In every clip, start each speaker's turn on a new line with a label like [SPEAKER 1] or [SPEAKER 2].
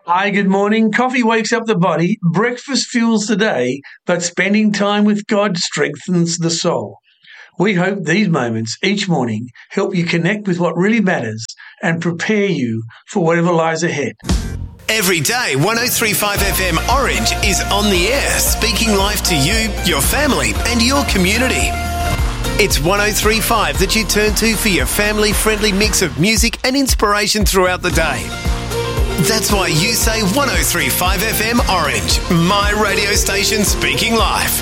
[SPEAKER 1] Hi, good morning. Coffee wakes up the body, breakfast fuels the day, but spending time with God strengthens the soul. We hope these moments each morning help you connect with what really matters and prepare you for whatever lies ahead.
[SPEAKER 2] Every day, 103.5 FM Orange is on the air, speaking life to you, your family and your community. It's 103.5 that you turn to for your family-friendly mix of music and inspiration throughout the day. That's why you say 103.5 FM Orange, my radio station speaking life.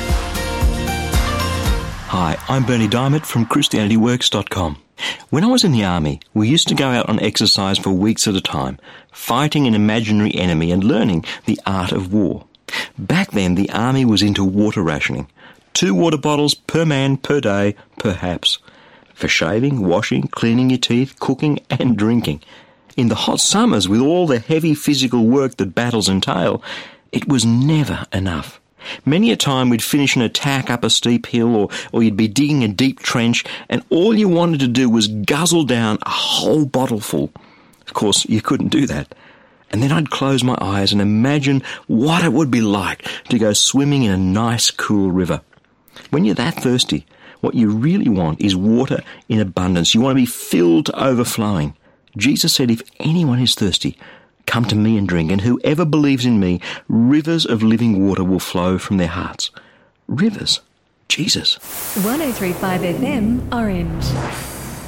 [SPEAKER 3] Hi, I'm Bernie Diamond from ChristianityWorks.com. When I was in the army, we used to go out on exercise for weeks at a time, fighting an imaginary enemy and learning the art of war. Back then, the army was into water rationing. 2 water bottles per man per day, perhaps. For shaving, washing, cleaning your teeth, cooking and drinking. In the hot summers, with all the heavy physical work that battles entail, it was never enough. Many a time we'd finish an attack up a steep hill or you'd be digging a deep trench and all you wanted to do was guzzle down a whole bottle full. Of course, you couldn't do that. And then I'd close my eyes and imagine what it would be like to go swimming in a nice, cool river. When you're that thirsty, what you really want is water in abundance. You want to be filled to overflowing. Jesus said, if anyone is thirsty, come to me and drink, and whoever believes in me, rivers of living water will flow from their hearts. Rivers. Jesus.
[SPEAKER 4] 103.5 FM Orange.